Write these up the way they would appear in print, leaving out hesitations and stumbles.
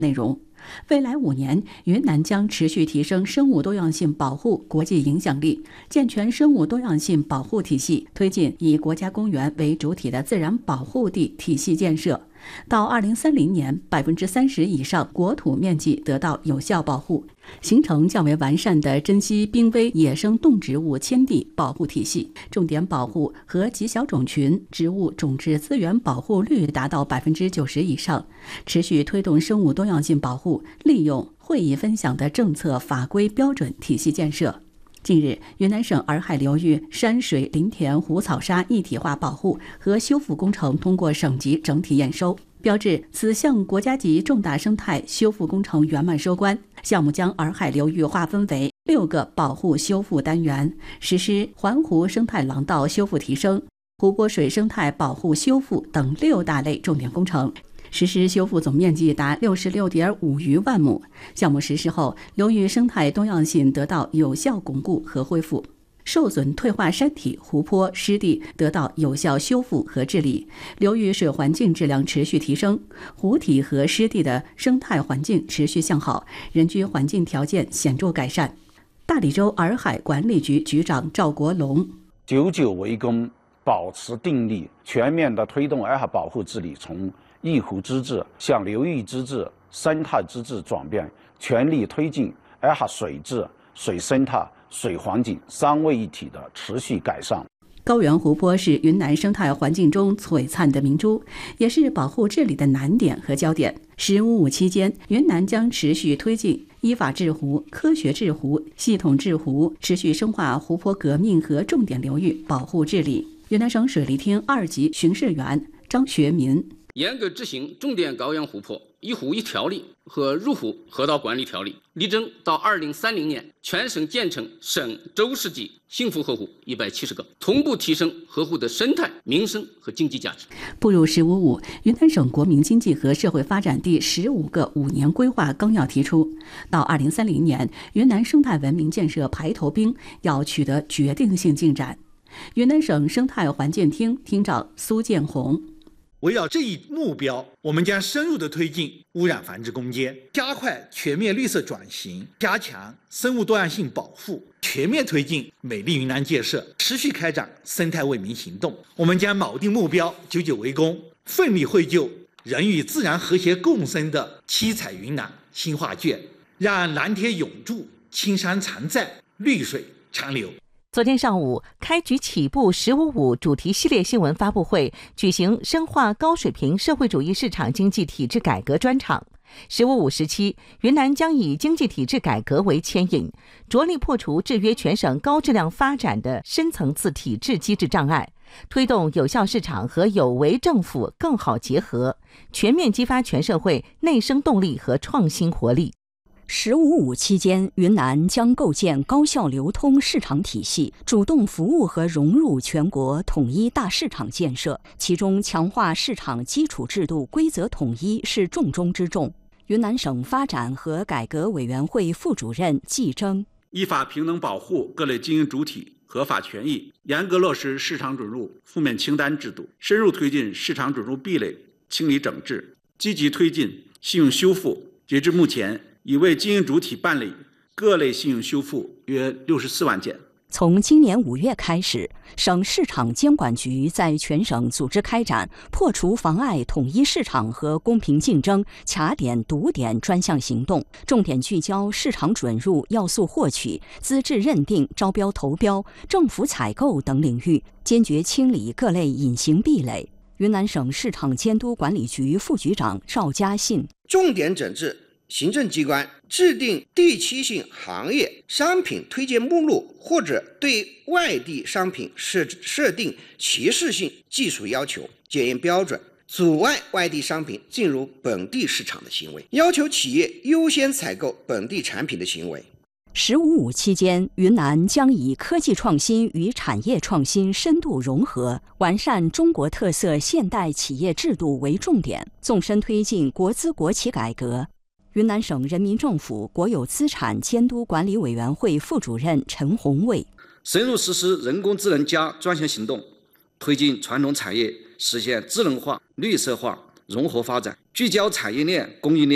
内容。未来5年，云南将持续提升生物多样性保护国际影响力，健全生物多样性保护体系，推进以国家公园为主体的自然保护地体系建设。到2030年，30%以上国土面积得到有效保护，形成较为完善的珍稀濒危野生动植物迁地保护体系，重点保护和极小种群植物种质资源保护率达到90%以上，持续推动生物多样性保护，利用会议分享的政策法规标准体系建设。近日，云南省洱海流域山水林田湖草沙一体化保护和修复工程通过省级整体验收，标志此项国家级重大生态修复工程圆满收官。项目将洱海流域划分为6个保护修复单元，实施环湖生态廊道修复提升、湖泊水生态保护修复等6大类重点工程。实施修复总面积达66.5余万亩。项目实施后，流域生态多样性得到有效巩固和恢复，受损退化山体、湖泊、湿地得到有效修复和治理，流域水环境质量持续提升，湖体和湿地的生态环境持续向好，人居环境条件显著改善。大理州洱海管理局局长赵国龙 ，99围攻，保持定力，全面地推动洱海保护治理从一湖之治向流域之治、生态之治转变，全力推进洱海水质、水生态、水环境3位一体的持续改善。 高原湖泊是云南生态环境中璀璨的明珠，也是保护治理的难点和焦点。“15+5”期间，云南将持续推进依法治湖、科学治湖、系统治湖，持续深化湖泊革命和重点流域保护治理。云南省水利厅2级巡视员张学民， 严格执行重点高原湖泊一湖一条例和入湖河道管理条例，力争到2030年全省建成省州市级幸福河湖170个，同步提升河湖的生态、民生和经济价值。 步入“15+5”，云南省国民经济和社会发展第15个5年规划纲要提出，到2030年，云南生态文明建设排头兵要取得决定性进展。云南省生态环境厅厅长苏建红， 围绕这一目标，我们将深入地推进污染防治攻坚，加快全面绿色转型，加强生物多样性保护，全面推进美丽云南建设，持续开展生态为民行动。我们将铆定目标，99围攻，奋力绘就人与自然和谐共生的七彩云南新画卷，让蓝天永驻，青山常在，绿水长流。 昨天上午，开局起步“15+5”主题系列新闻发布会举行深化高水平社会主义市场经济体制改革专场。“15+5”时期，云南将以经济体制改革为牵引，着力破除制约全省高质量发展的深层次体制机制障碍，推动有效市场和有为政府更好结合，全面激发全社会内生动力和创新活力。 “15+5”期间，云南将构建高效流通市场体系，主动服务和融入全国统一大市场建设，其中强化市场基础制度规则统一是重中之重。云南省发展和改革委员会副主任季征， 依法平等保护各类经营主体合法权益，严格落实市场准入负面清单制度，深入推进市场准入壁垒清理整治，积极推进信用修复。截至目前，已为经营主体办理各类信用修复约64万件。 从今年5月开始，省市场监管局在全省组织开展破除妨碍统一市场和公平竞争卡点堵点专项行动，重点聚焦市场准入、要素获取、资质认定、招标投标、政府采购等领域，坚决清理各类隐形壁垒。云南省市场监督管理局副局长赵嘉信， 重点整治行政机关制定地区性行业商品推荐目录，或者对外地商品设定歧视性技术要求、检验标准，阻碍外地商品进入本地市场的行为，要求企业优先采购本地产品的行为。 “15+5”期间，云南将以科技创新与产业创新深度融合，完善中国特色现代企业制度为重点，纵深推进国资国企改革。云南省人民政府国有资产监督管理委员会副主任陈宏伟， 深入实施人工智能专项行动，推进传统产业实现智能化、绿色化融合发展，聚焦产业链、供应链，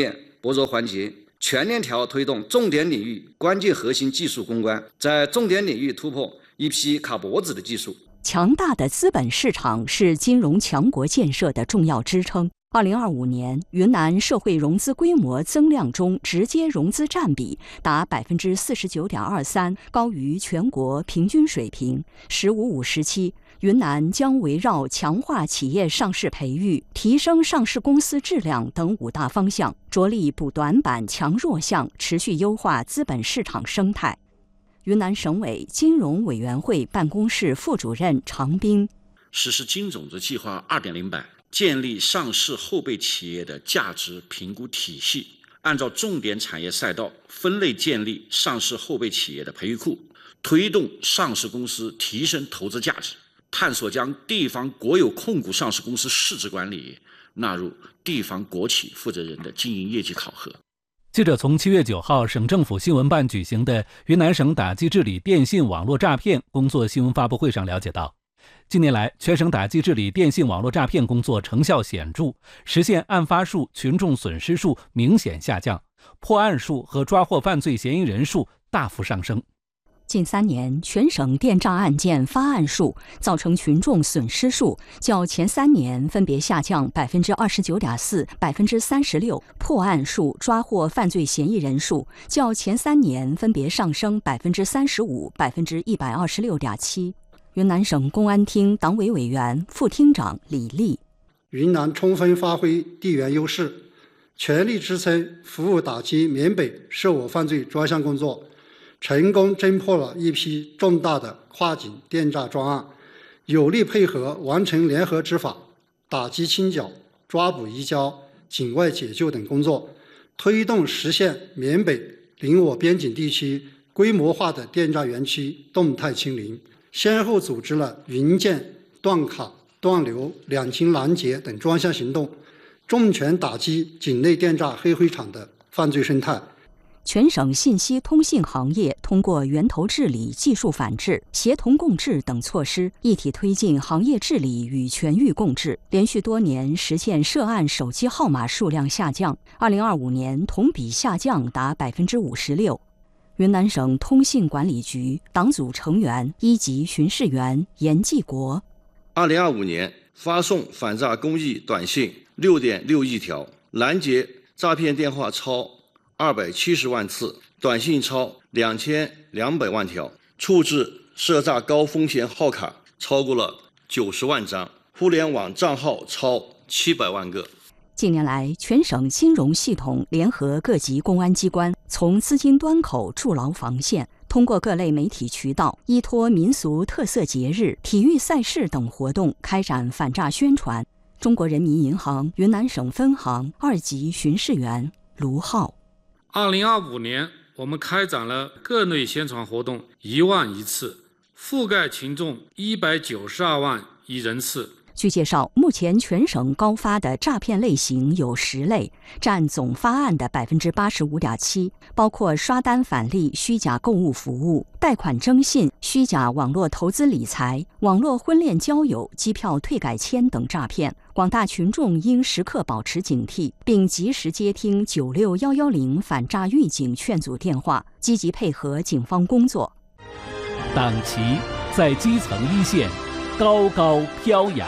薄弱环节，全链条推动重点领域关键核心技术攻关，在重点领域突破一批卡脖子的技术。 强大的资本市场是金融强国建设的重要支撑。2025年，云南社会融资规模增量中直接融资占比达 49.23%， 高于全国平均水平。“15-5”时期，云南将围绕强化企业上市培育、提升上市公司质量等5大方向，着力补短板、强弱项，持续优化资本市场生态。云南省委金融委员会办公室副主任常斌： 实施金种子计划2.0版，建立上市后备企业的价值评估体系，按照重点产业赛道分类建立上市后备企业的培育库，推动上市公司提升投资价值，探索将地方国有控股上市公司市值管理纳入地方国企负责人的经营业绩考核。 记者从7月9号省政府新闻办举行的云南省打击治理电信网络诈骗工作新闻发布会上了解到，近年来全省打击治理电信网络诈骗工作成效显著，实现案发数、群众损失数明显下降，破案数和抓获犯罪嫌疑人数大幅上升。 近3年，全省电诈案件发案数、造成群众损失数较前3年分别下降 29.4%、36%，破案数、抓获犯罪嫌疑人数较前3年分别上升 35%、126.7%。云南省公安厅党委委员、副厅长李丽： 云南充分发挥地缘优势，全力支撑服务打击缅北涉我犯罪专项工作，成功侦破了一批重大的跨境电诈专案，有力配合完成联合执法，打击清剿、抓捕移交、境外解救等工作，推动实现缅北邻我边境地区规模化的电诈园区动态清零，先后组织了云建、断卡、断流、两清拦截等专项行动，重拳打击境内电诈黑灰厂的犯罪生态。 全省信息通信行业通过源头治理、技术反制、协同共治等措施，一体推进行业治理与全域共治，连续多年实现涉案手机号码数量下降，2025年同比下降达 56%。云南省通信管理局党组成员、1级巡视员严继国 ：2025年发送反诈公益短信6.6亿条，拦截诈骗电话超270万次，短信超2200万条，处置涉诈高风险号卡超过了90万张，互联网账号超700万个。 近年来，全省金融系统联合各级公安机关，从资金端口筑牢防线，通过各类媒体渠道，依托民俗特色节日、体育赛事等活动，开展反诈宣传。中国人民银行云南省分行2级巡视员卢浩 ：2025年，我们开展了各类宣传活动1万余次，覆盖群众192万余人次。 据介绍，目前全省高发的诈骗类型有10类，占总发案的 85.7%， 包括刷单返利、虚假购物服务、贷款征信、虚假网络投资理财、网络婚恋交友、机票退改签等诈骗。广大群众应时刻保持警惕，并及时接听96110反诈预警劝阻电话，积极配合警方工作。 党旗在基层一线高高飘扬。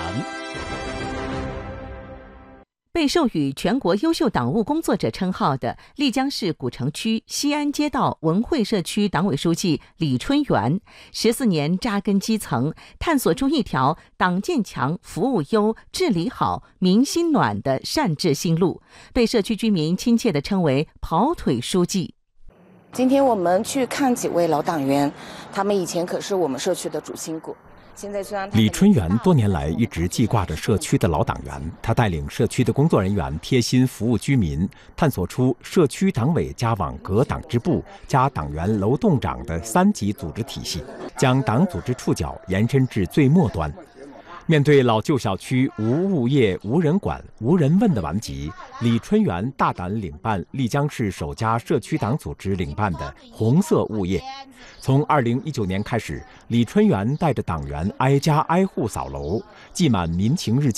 被授予全国优秀党务工作者称号的丽江市古城区西安街道文汇社区党委书记李春元，14年扎根基层，探索出一条党建强、服务优、治理好、民心暖的善治新路，被社区居民亲切地称为跑腿书记。 今天我们去看几位老党员，他们以前可是我们社区的主心骨。 李春元多年来一直记挂着社区的老党员，他带领社区的工作人员贴心服务居民，探索出社区党委加网格党支部加党员楼栋长的3级组织体系，将党组织触角延伸至最末端。面对老旧小区无物业、无人管、无人问的顽疾，李春元大胆领办丽江市首家社区党组织领办的红色物业。从2019年开始，李春元带着党员挨家挨户扫楼，记满民情日记，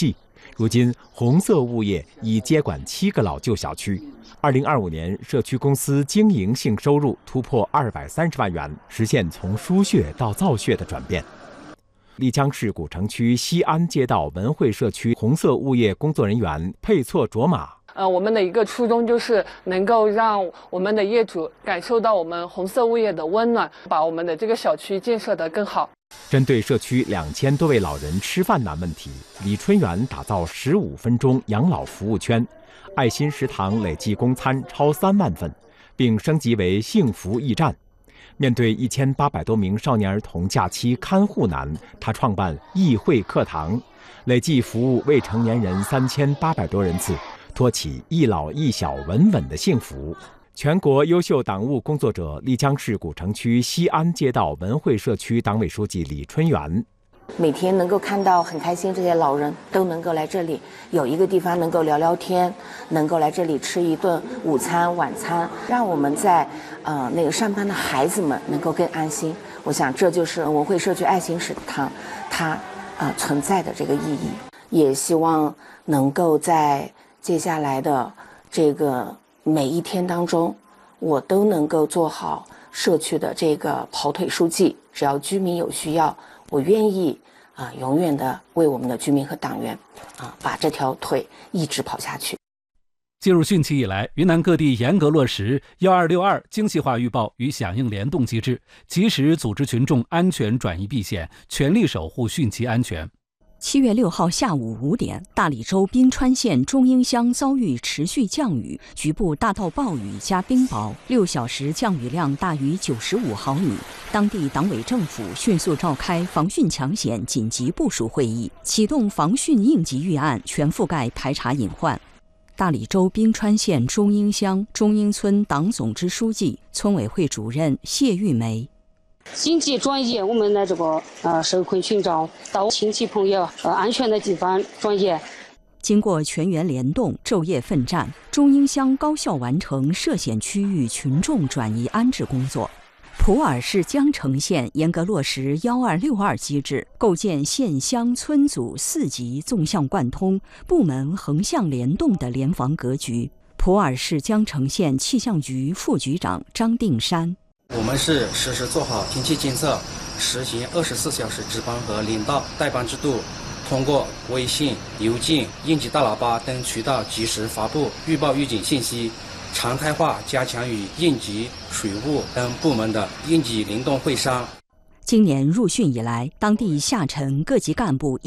如今，红色物业已接管7个老旧小区。2025年，社区公司经营性收入突破230万元，实现从输血到造血的转变。丽江市古城区西安街道文汇社区红色物业工作人员佩措卓玛。 我们的一个初衷就是能够让我们的业主感受到我们红色物业的温暖，把我们的这个小区建设得更好。 针对社区2000多位老人吃饭难问题，李春元打造15分钟养老服务圈，爱心食堂累计供餐超3万份，并升级为幸福驿站。面对1800多名少年儿童假期看护难，他创办驿会课堂，累计服务未成年人3800多人次，托起一老一小稳稳的幸福。全国优秀党务工作者丽江市古城区西安街道文汇社区党委书记李春元。 每天能够看到很开心，这些老人都能够来这里，有一个地方能够聊聊天，能够来这里吃一顿午餐晚餐，让我们在那个上班的孩子们能够更安心。我想这就是文汇社区爱心食堂它存在的这个意义。也希望能够在接下来的这个每一天当中，我都能够做好社区的这个跑腿书记，只要居民有需要，我愿意永远的为我们的居民和党员把这条腿一直跑下去。 进入汛期以来，云南各地严格落实1262精细化预报与响应联动机制，及时组织群众安全转移避险，全力守护汛期安全。 7月6号下午5点，大理州宾川县中英乡遭遇持续降雨，局部大到暴雨加冰雹，6小时降雨量大于95毫米。当地党委政府迅速召开防汛抢险紧急部署会议，启动防汛应急预案，全覆盖排查隐患。大理州宾川县中英乡中英村党总支书记、村委会主任谢玉梅。 紧急转移我们的这个受困群众到亲戚朋友安全的地方转移。 经过全员联动、昼夜奋战，中英乡高效完成涉险区域群众转移安置工作。普洱市江城县严格落实1262机制，构建县乡村组4级纵向贯通、部门横向联动的联防格局。普洱市江城县气象局副局长张定山。 我们是实时做好天气监测，实行24小时值班和领导带班制度，通过微信、邮件、应急大喇叭等渠道及时发布预报预警信息，常态化加强与应急、水务等部门的应急联动会商。 今年入汛以来，当地下沉各级干部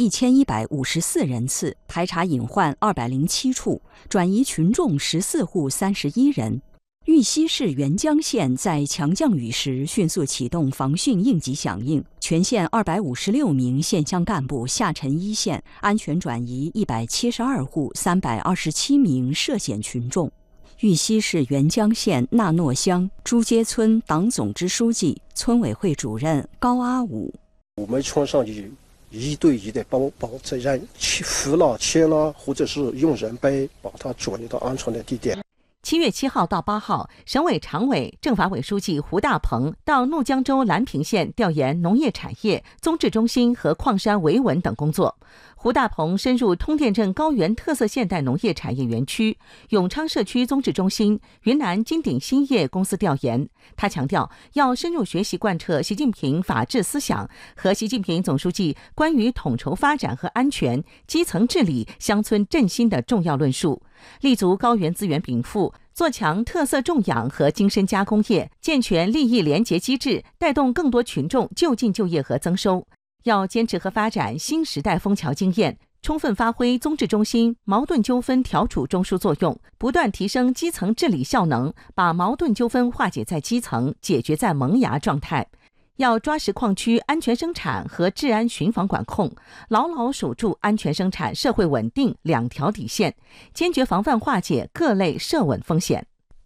1154人次，排查隐患207处，转移群众14户31人。玉溪市沅江县在强降雨时迅速启动防汛应急响应，全县256名县乡干部下沉一线，安全转移172户327名涉险群众。玉溪市沅江县纳诺乡朱街村党总支书记、村委会主任高阿武。 我们村上就一对一的帮责任扶了、牵了，或者是用人背把他转移到安全的地点。 7月7号到8号，省委常委、政法委书记胡大鹏到怒江州兰平县调研农业产业、综治中心和矿山维稳等工作。胡大鹏深入通甸镇高原特色现代农业产业园区、永昌社区综治中心、云南金鼎兴业公司调研。他强调，要深入学习贯彻习近平法治思想和习近平总书记关于统筹发展和安全、基层治理、乡村振兴的重要论述，立足高原资源禀赋，做强特色种养和精深加工业，健全利益联结机制，带动更多群众就近就业和增收。要坚持和发展新时代枫桥经验，充分发挥综治中心矛盾纠纷调处中枢作用，不断提升基层治理效能，把矛盾纠纷化解在基层，解决在萌芽状态。要抓实矿区安全生产和治安巡防管控，牢牢守住安全生产、社会稳定2条底线，坚决防范化解各类社稳风险。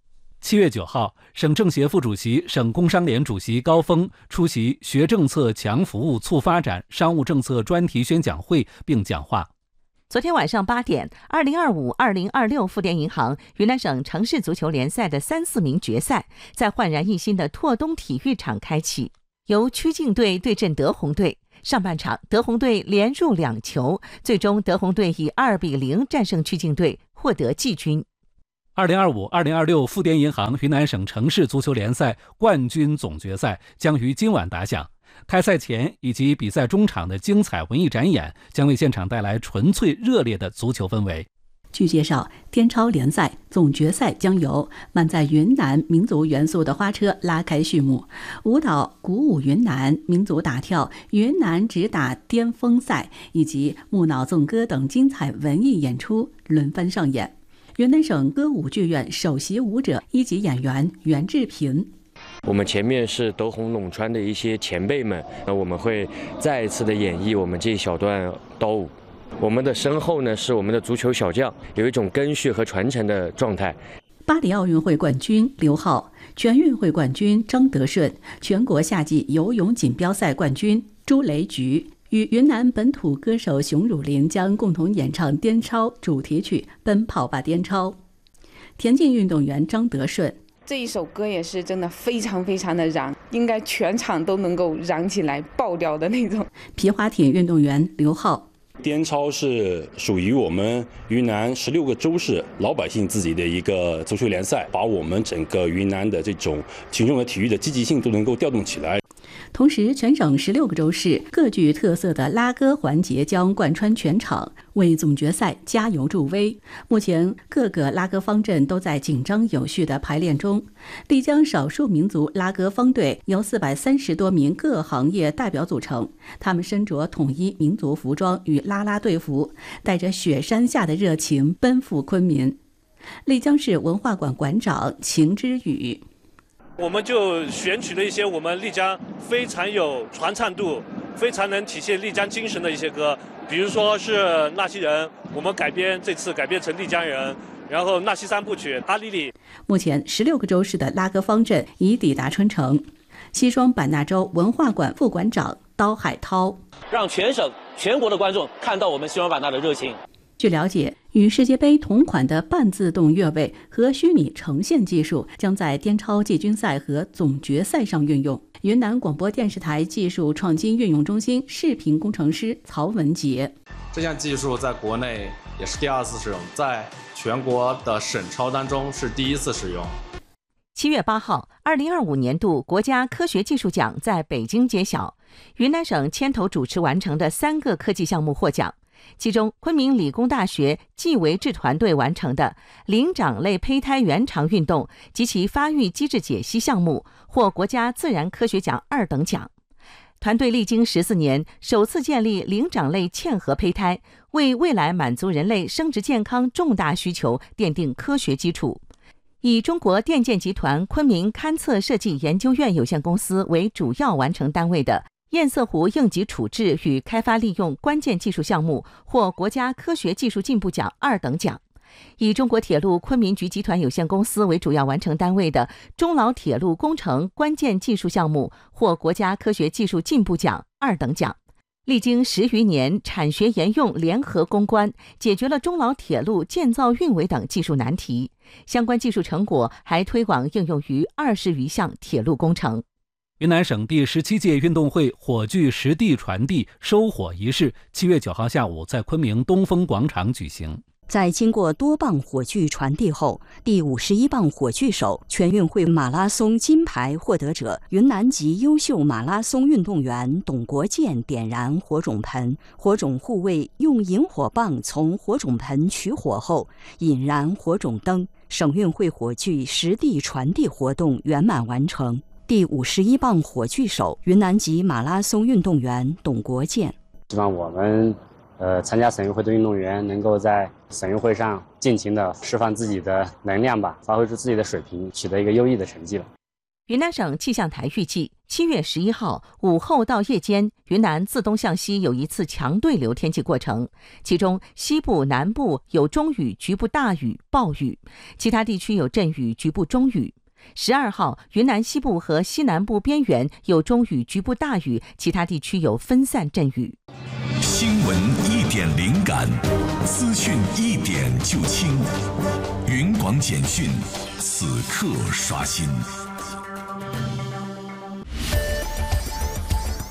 7月9号，省政协副主席、省工商联主席高峰出席学政策强服务促发展商务政策专题宣讲会并讲话。 昨天晚上8点，2025-2026富典银行云南省城市足球联赛的3-4名决赛在焕然一新的拓东体育场开启，由曲靖队对阵德宏队。 上半场德宏队连入2球，最终德宏队以2-0战胜曲靖队，获得季军。 2025-2026富典银行云南省城市足球联赛冠军总决赛将于今晚打响。开赛前以及比赛中场的精彩文艺展演将为现场带来纯粹热烈的足球氛围。 据介绍，滇超联赛总决赛将由满载云南民族元素的花车拉开序幕，舞蹈鼓舞云南、民族打跳、云南直打巅峰赛以及木脑纵歌等精彩文艺演出轮番上演。云南省歌舞剧院首席舞者1级演员袁志平。 我们前面是德宏陇川的一些前辈们，我们会再一次的演绎我们这一小段刀舞。我们的身后呢是我们的足球小将，有一种根续和传承的状态。 巴黎奥运会冠军刘浩、全运会冠军张德顺、全国夏季游泳锦标赛冠军朱雷菊与云南本土歌手熊汝霖将共同演唱滇超主题曲《奔跑吧滇超》。田径运动员张德顺， 这一首歌也是真的非常非常的燃，应该全场都能够燃起来爆掉的那种。 皮划艇运动员刘浩， 滇超是属于我们云南16个州市老百姓自己的一个足球联赛，把我们整个云南的这种群众的体育的积极性都能够调动起来。 同时，全省16个州市各具特色的拉歌环节将贯穿全场，为总决赛加油助威。目前，各个拉歌方阵都在紧张有序的排练中。丽江少数民族拉歌方队由430多名各行业代表组成，他们身着统一民族服装与啦啦队服，带着雪山下的热情奔赴昆明。丽江市文化馆馆长秦之宇， 我们就选取了一些我们丽江非常有传唱度、非常能体现丽江精神的一些歌，比如说是纳西人，我们这次改编成丽江人，然后纳西3部曲、阿里里。 目前16个州市的拉歌方阵已抵达春城。西双版纳州文化馆副馆长刀海涛， 让全省全国的观众看到我们西双版纳的热情。 据了解，与世界杯同款的半自动越位和虚拟呈现技术将在滇超季军赛和总决赛上运用。云南广播电视台技术创新运用中心视频工程师曹文杰， 这项技术在国内也是第2次使用，在全国的省超当中是第1次使用。 7月8号，2025年度国家科学技术奖在北京揭晓，云南省牵头主持完成的3个科技项目获奖。其中，昆明理工大学纪维智团队完成的灵长类胚胎原长运动及其发育机制解析项目获国家自然科学奖2等奖。团队历经14年，首次建立灵长类嵌合胚胎，为未来满足人类生殖健康重大需求奠定科学基础。以中国电建集团昆明勘测设计研究院有限公司为主要完成单位的堰塞湖应急处置与开发利用关键技术项目获国家科学技术进步奖2等奖。以中国铁路昆明局集团有限公司为主要完成单位的中老铁路工程关键技术项目获国家科学技术进步奖2等奖。历经10余年产学研用联合攻关，解决了中老铁路建造运维等技术难题。相关技术成果还推广应用于20余项铁路工程。 云南省第17届运动会火炬实地传递收火仪式7月9号下午在昆明东风广场举行。 在经过多棒火炬传递后，第51棒火炬手、全运会马拉松金牌获得者、云南籍优秀马拉松运动员董国建点燃火种盆，火种护卫用引火棒从火种盆取火后引燃火种灯，省运会火炬实地传递活动圆满完成。第51棒火炬手、云南籍马拉松运动员董国建， 希望我们参加省运会的运动员能够在省运会上尽情的释放自己的能量吧，发挥出自己的水平，取得一个优异的成绩了。 云南省气象台预计7月11号午后到夜间，云南自东向西有一次强对流天气过程，其中西部、南部有中雨、局部大雨、暴雨，其他地区有阵雨、局部中雨。12号，云南西部和西南部边缘有中雨、局部大雨，其他地区有分散阵雨。 新闻一点灵感，资讯一点就清。云广简讯，此刻刷新。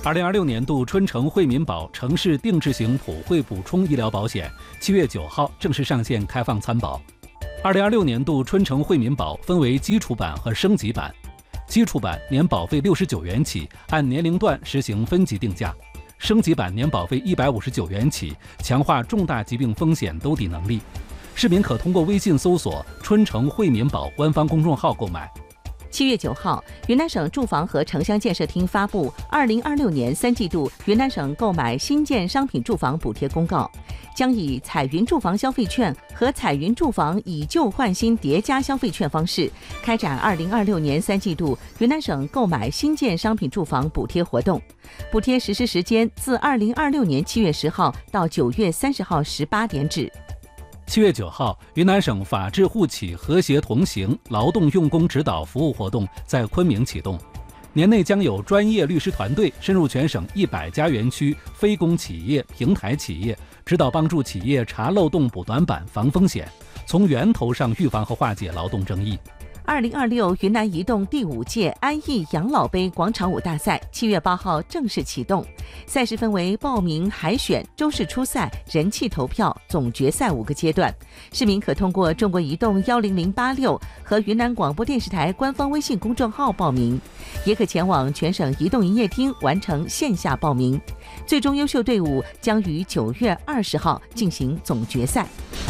2026年度春城惠民保城市定制型普惠补充医疗保险7月9号正式上线开放参保。2026年度春城惠民保分为基础版和升级版。基础版年保费69元起，按年龄段实行分级定价；升级版年保费159元起，强化重大疾病风险兜底能力。市民可通过微信搜索“春城惠民保”官方公众号购买。 7月9号，云南省住房和城乡建设厅发布2026年3季度云南省购买新建商品住房补贴公告，将以彩云住房消费券和彩云住房以旧换新叠加消费券方式，开展2026年3季度云南省购买新建商品住房补贴活动。补贴实施时间自2026年7月10号到9月30号18点止。 7月9号，云南省法治互企和谐同行劳动用工指导服务活动在昆明启动。年内将有专业律师团队深入全省100家园区非公企业、平台企业，指导帮助企业查漏洞、补短板、防风险，从源头上预防和化解劳动争议。 2026云南移动第5届安逸养老杯广场舞大赛7月8号正式启动，赛事分为报名、海选、周氏初赛、人气投票、总决赛5个阶段。市民可通过中国移动10086和云南广播电视台官方微信公众号报名，也可前往全省移动营业厅完成线下报名。最终优秀队伍将于9月20号进行总决赛。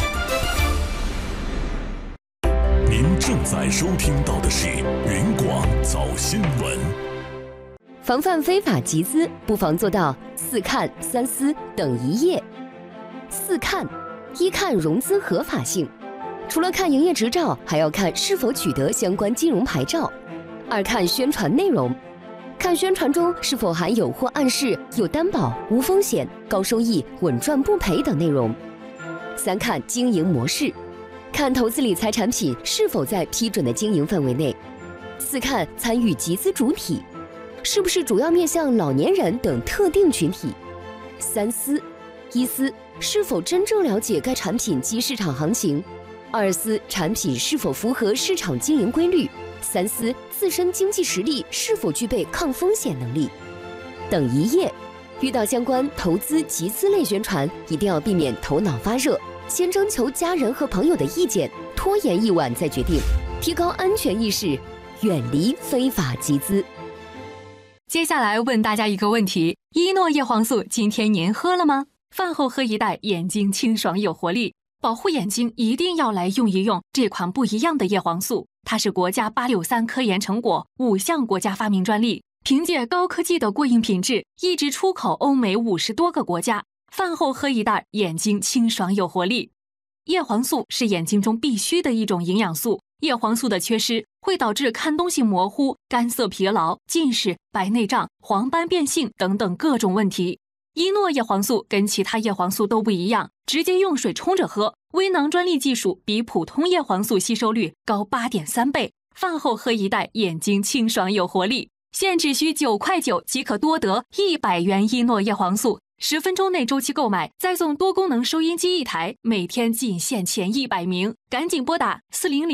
您正在收听到的是云广早新闻。 防范非法集资，不妨做到4看3思等一业。4看：一看融资合法性，除了看营业执照，还要看是否取得相关金融牌照。2看宣传内容，看宣传中是否含有或暗示有担保、无风险、高收益、稳赚不赔等内容。3看经营模式，看投资理财产品是否在批准的经营范围内。4看参与集资主体，是不是主要面向老年人等特定群体。3思：一思是否真正了解该产品及市场行情；2思产品是否符合市场经营规律；3思自身经济实力是否具备抗风险能力。等一业：遇到相关投资集资类宣传，一定要避免头脑发热，先征求家人和朋友的意见，拖延一晚再决定，提高安全意识，远离非法集资。 接下来问大家一个问题：依诺叶黄素今天您喝了吗？饭后喝一袋，眼睛清爽有活力，保护眼睛一定要来用一用这款不一样的叶黄素。它是国家863科研成果，5项国家发明专利，凭借高科技的过硬品质，一直出口欧美50多个国家。饭后喝一袋，眼睛清爽有活力。叶黄素是眼睛中必须的一种营养素，叶黄素的缺失会导致看东西模糊、干涩疲劳、近视、白内障、黄斑变性等等各种问题。依诺叶黄素跟其他叶黄素都不一样，直接用水冲着喝，微囊专利技术比普通叶黄素吸收率高8.3倍。饭后喝一袋，眼睛清爽有活力。现只需9块9即可多得100元依诺叶黄素，10分钟内周期购买，再送多功能收音机1台，每天仅限前100名，赶紧拨打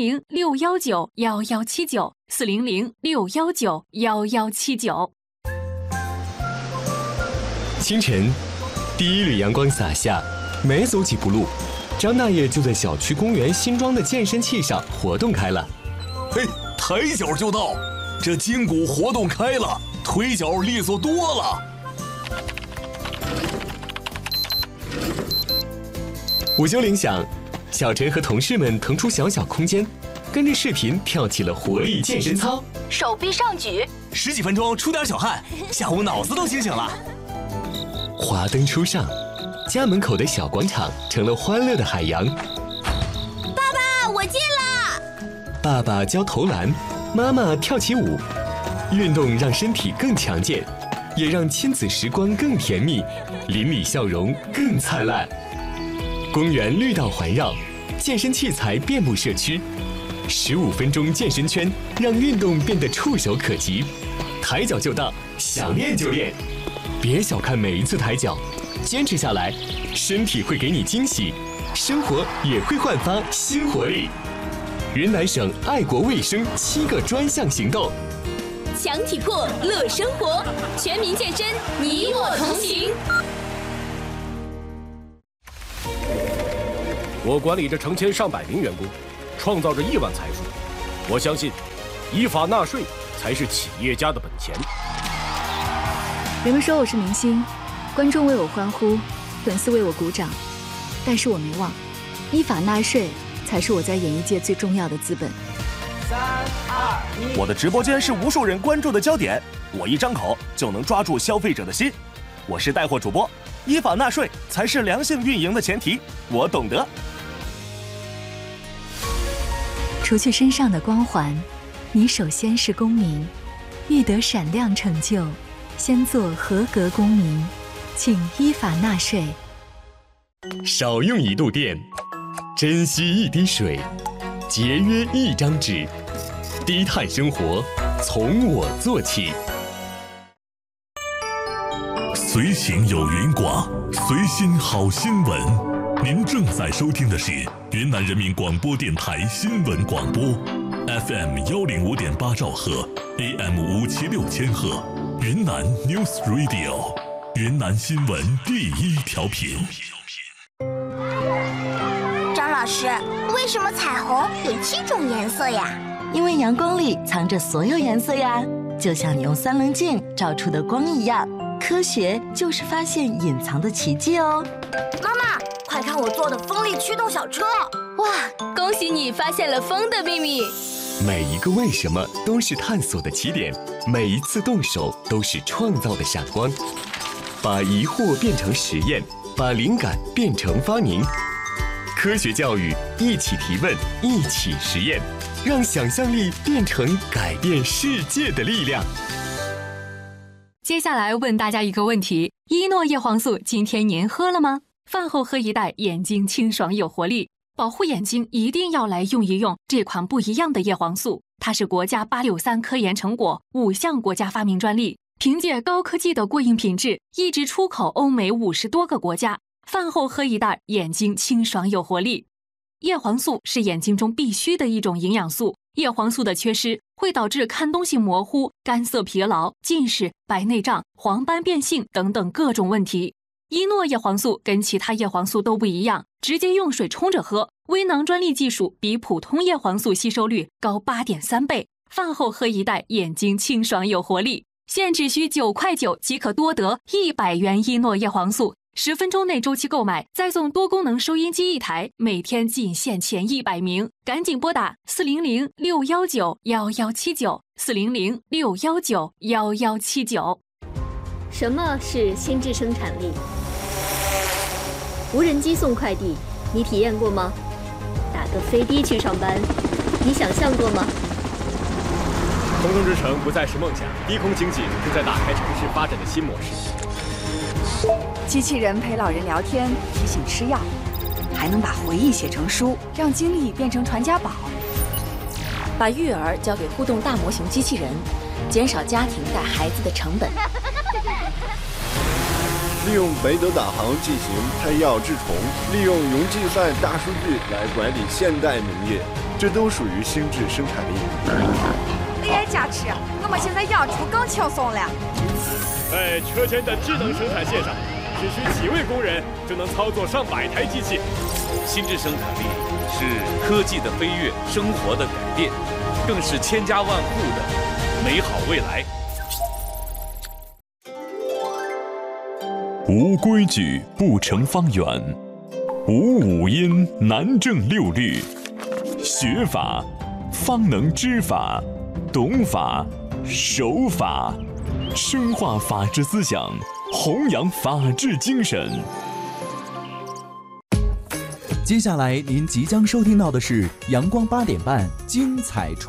400-619-1179，400-619-1179。 清晨，第一缕阳光洒下，没走几步路，张大爷就在小区公园新装的健身器上活动开了。 嘿，抬脚就到，这筋骨活动开了，腿脚利索多了。 午休铃响，小陈和同事们腾出小小空间，跟着视频跳起了活力健身操， 手臂上举 ，10几分钟出点小汗，下午脑子都清醒了。 华灯初上，家门口的小广场成了欢乐的海洋。 爸爸，我进了。 爸爸教投篮，妈妈跳起舞，运动让身体更强健，也让亲子时光更甜蜜，邻里笑容更灿烂。公园绿道环绕，健身器材遍布社区，15分钟健身圈让运动变得触手可及，抬脚就到，想练就练。别小看每一次抬脚，坚持下来，身体会给你惊喜，生活也会焕发新活力。云南省爱国卫生7个专项行动， 享体魄，乐生活，全民健身，你我同行。 我管理着成千上百名员工，创造着亿万财富。我相信，依法纳税才是企业家的本钱。 人们说我是明星，观众为我欢呼，粉丝为我鼓掌，但是我没忘，依法纳税才是我在演艺界最重要的资本。 3、2、1，我的直播间是无数人关注的焦点，我一张口就能抓住消费者的心。我是带货主播，依法纳税才是良性运营的前提，我懂得。 除去身上的光环，你首先是公民，欲得闪亮成就，先做合格公民，请依法纳税。 少用一度电，珍惜一滴水，节约一张纸，低碳生活从我做起。 随行有云广，随心好新闻。您正在收听的是云南人民广播电台新闻广播 ，FM 105.8兆赫 ，AM 576千赫，云南 News Radio， 云南新闻第一调频。 张老师，为什么彩虹有7种颜色呀？ 因为阳光里藏着所有颜色呀，就像你用3棱镜照出的光一样。科学就是发现隐藏的奇迹哦。 妈妈，快看我做的风力驱动小车！ 哇，恭喜你发现了风的秘密。 每一个为什么都是探索的起点，每一次动手都是创造的闪光。把疑惑变成实验，把灵感变成发明。科学教育，一起提问，一起实验，让想象力变成改变世界的力量。 接下来问大家一个问题：依诺叶黄素今天您喝了吗？饭后喝一袋，眼睛清爽有活力。保护眼睛一定要来用一用这款不一样的叶黄素，它是国家863科研成果，5项国家发明专利，凭借高科技的过硬品质，一直出口欧美50多个国家。饭后喝一袋，眼睛清爽有活力。叶黄素是眼睛中必须的一种营养素，叶黄素的缺失会导致看东西模糊、干涩疲劳、近视、白内障、黄斑变性等等各种问题。依诺叶黄素跟其他叶黄素都不一样，直接用水冲着喝，微囊专利技术比普通叶黄素吸收率高8.3倍。饭后喝一袋，眼睛清爽有活力。现只需9块9即可多得100元依诺叶黄素。10分钟内周期购买，再送多功能收音机1台，每天仅限前100名，赶紧拨打400-619-1179 400-619-1179。 什么是心智生产力？无人机送快递，你体验过吗？打个飞的去上班，你想象过吗？ 空中之城不再是梦想，低空经济正在打开城市发展的新模式。 机器人陪老人聊天，提醒吃药，还能把回忆写成书，让经历变成传家宝。 把育儿交给互动大模型机器人，减少家庭带孩子的成本。 利用北斗导航进行拍药治虫，利用云计算大数据来管理现代农业，这都属于心智生产力。 AI 加持，我们现在养猪更轻松了。 在车间的智能生产线上，只需几位工人就能操作上100台机器。 心智生产力是科技的飞跃，生活的改变，更是千家万户的美好未来。 无规矩不成方圆，无五音难正6律。学法方能知法，懂法守法，深化法治思想，弘扬法治精神。 接下来您即将收听到的是阳光8点半精彩重